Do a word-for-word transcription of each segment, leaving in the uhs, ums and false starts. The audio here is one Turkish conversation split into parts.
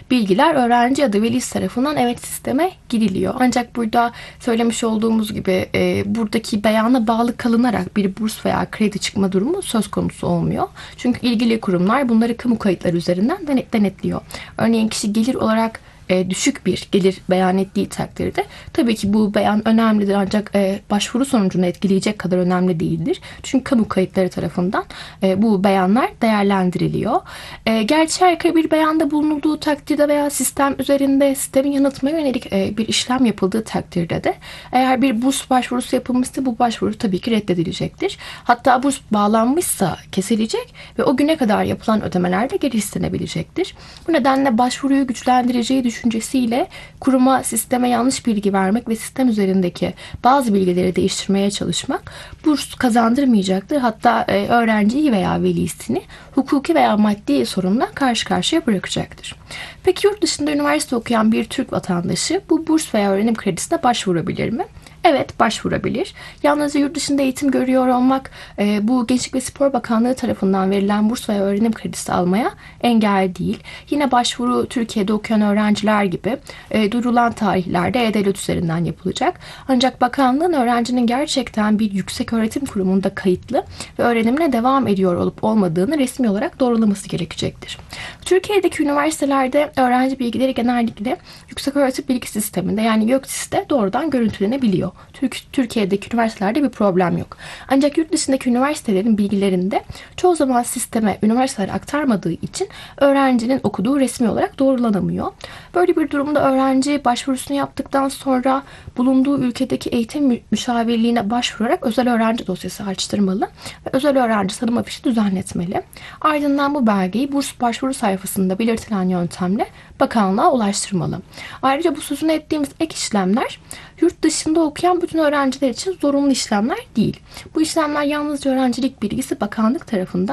bilgiler öğrenci ya da velisi tarafından evet sisteme giriliyor. Ancak burada söylemiş olduğumuz gibi e, buradaki beyana bağlı kalınarak bir burs veya kredi çıkma durumu söz konusu olmuyor. Çünkü ilgili kurumlar bunları kamu kayıtları üzerinden denetliyor. Örneğin kişi gelir olarak e, düşük bir gelir beyan ettiği takdirde tabii ki bu beyan önemlidir, ancak e, başvuru sonucunu etkileyecek kadar önemli değildir. Çünkü kamu kayıtları tarafından e, bu beyanlar değerlendiriliyor. E, gerçi her bir beyanda bulunulduğu takdirde veya sistem üzerinde sistemin yanıtmaya yönelik e, bir işlem yapıldığı takdirde de eğer bir burs başvurusu yapılmışsa bu başvuru tabii ki reddedilecektir. Hatta burs bağlanmışsa kesilecek ve o güne kadar yapılan ödemeler de geri istenebilecektir. Bu nedenle başvuruyu güçlendireceği düşüncesiyle kuruma, sisteme yanlış bilgi vermek ve sistem üzerindeki bazı bilgileri değiştirmeye çalışmak burs kazandırmayacaktır. Hatta e, öğrenciyi veya velisini hukuki veya maddi sorunla karşı karşıya bırakacaktır. Peki yurt dışında üniversite okuyan bir Türk vatandaşı bu burs veya öğrenim kredisine başvurabilir mi? Evet, başvurabilir. Yalnızca yurt dışında eğitim görüyor olmak e, bu Gençlik ve Spor Bakanlığı tarafından verilen burs veya öğrenim kredisi almaya engel değil. Yine başvuru Türkiye'de okuyan öğrenciler gibi e, duyurulan tarihlerde E-Devlet üzerinden yapılacak. Ancak bakanlığın öğrencinin gerçekten bir yüksek öğretim kurumunda kayıtlı ve öğrenimine devam ediyor olup olmadığını resmi olarak doğrulaması gerekecektir. Türkiye'deki üniversitelerde öğrenci bilgileri genellikle yüksek öğretim bilgi sisteminde yani YÖKSİS'te doğrudan görüntülenebiliyor. Türk, Türkiye'deki üniversitelerde bir problem yok. Ancak yurt dışındaki üniversitelerin bilgilerinde çoğu zaman sisteme üniversiteler aktarmadığı için öğrencinin okuduğu resmi olarak doğrulanamıyor. Böyle bir durumda öğrenci başvurusunu yaptıktan sonra bulunduğu ülkedeki eğitim müşavirliğine başvurarak özel öğrenci dosyası açtırmalı ve özel öğrenci tanım afişi düzenletmeli. Ardından bu belgeyi burs başvuru sayfasında belirtilen yöntemle bakanlığa ulaştırmalı. Ayrıca bu sözünü ettiğimiz ek işlemler yurt dışında okuyan bütün öğrenciler için zorunlu işlemler değil. Bu işlemler yalnızca öğrencilik bilgisi bakanlık tarafından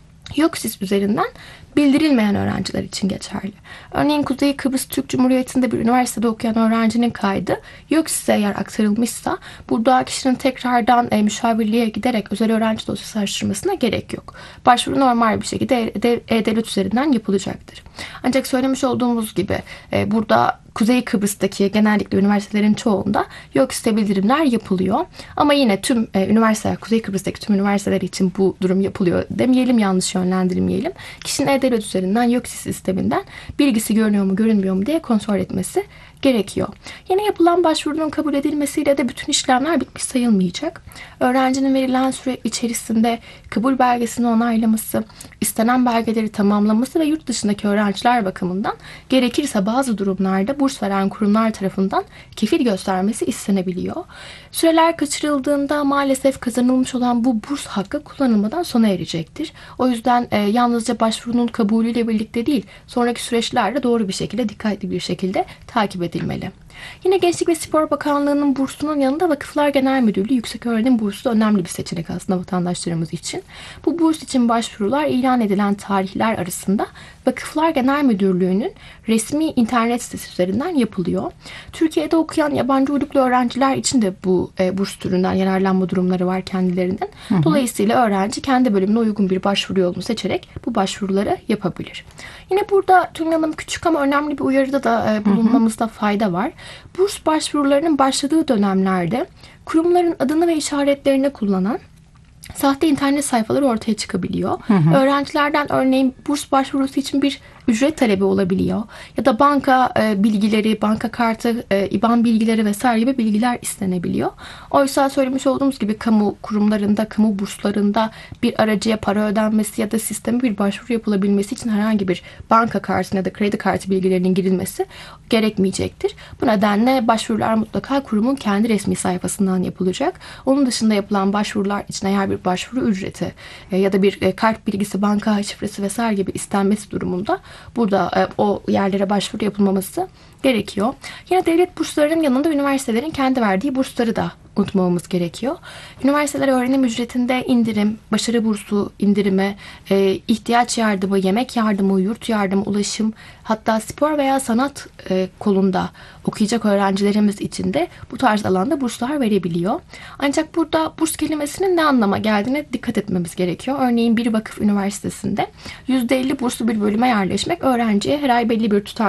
YÖKSİS üzerinden bildirilmeyen öğrenciler için geçerli. Örneğin Kuzey Kıbrıs Türk Cumhuriyeti'nde bir üniversitede okuyan öğrencinin kaydı YÖKSİS'e eğer aktarılmışsa burada kişinin tekrardan e, müşavirliğe giderek özel öğrenci dosyası araştırmasına gerek yok. Başvuru normal bir şekilde E-Devlet üzerinden yapılacaktır. Ancak söylemiş olduğumuz gibi e, burada Kuzey Kıbrıs'taki genellikle üniversitelerin çoğunda YÖKSİS'e bildirimler yapılıyor. Ama yine tüm e, üniversiteler, Kuzey Kıbrıs'taki tüm üniversiteler için bu durum yapılıyor demeyelim, yanlış yönlendirmeyelim. Kişinin E-Devlet üzerinden YÖKSİS sisteminden bilgisi görünüyor mu görünmüyor mu diye kontrol etmesi gerekiyor. Yine yapılan başvurunun kabul edilmesiyle de bütün işlemler bitmiş sayılmayacak. Öğrencinin verilen süre içerisinde kabul belgesini onaylaması, istenen belgeleri tamamlaması ve yurt dışındaki öğrenciler bakımından gerekirse bazı durumlarda burs veren kurumlar tarafından kefil göstermesi istenebiliyor. Süreler kaçırıldığında maalesef kazanılmış olan bu burs hakkı kullanılmadan sona erecektir. O yüzden e, yalnızca başvurunun kabulüyle birlikte değil, sonraki süreçlerde doğru bir şekilde, dikkatli bir şekilde takip edilmeli. Yine Gençlik ve Spor Bakanlığı'nın bursunun yanında Vakıflar Genel Müdürlüğü Yükseköğretim Bursu da önemli bir seçenek aslında vatandaşlarımız için. Bu burs için başvurular ilan edilen tarihler arasında Vakıflar Genel Müdürlüğü'nün resmi internet sitesi üzerinden yapılıyor. Türkiye'de okuyan yabancı uyruklu öğrenciler için de bu e, burs türünden yararlanma durumları var kendilerinin. Hı hı. Dolayısıyla öğrenci kendi bölümüne uygun bir başvuru yolunu seçerek bu başvuruları yapabilir. Yine burada Tülin Hanım küçük ama önemli bir uyarıda da e, bulunmamızda fayda var. Burs başvurularının başladığı dönemlerde kurumların adını ve işaretlerini kullanan sahte internet sayfaları ortaya çıkabiliyor. Hı hı. Öğrencilerden örneğin burs başvurusu için bir ücret talebi olabiliyor. Ya da banka e, bilgileri, banka kartı, e, İBAN bilgileri vesaire gibi bilgiler istenebiliyor. Oysa söylemiş olduğumuz gibi kamu kurumlarında, kamu burslarında bir aracıya para ödenmesi ya da sisteme bir başvuru yapılabilmesi için herhangi bir banka kartı ya da kredi kartı bilgilerinin girilmesi gerekmeyecektir. Bu nedenle başvurular mutlaka kurumun kendi resmi sayfasından yapılacak. Onun dışında yapılan başvurular için eğer bir başvuru ücreti e, ya da bir e, kart bilgisi, banka şifresi vesaire gibi istenmesi durumunda burada e, o yerlere başvuru yapılmaması gerekiyor. Yine devlet burslarının yanında üniversitelerin kendi verdiği bursları da unutmamamız gerekiyor. Üniversiteler öğrenim ücretinde indirim, başarı bursu indirimi, e, ihtiyaç yardımı, yemek yardımı, yurt yardımı, ulaşım, hatta spor veya sanat e, kolunda okuyacak öğrencilerimiz için de bu tarz alanda burslar verebiliyor. Ancak burada burs kelimesinin ne anlama geldiğine dikkat etmemiz gerekiyor. Örneğin bir vakıf üniversitesinde yüzde elli burslu bir bölüme yerleşmek öğrenciye her ay belli bir tutar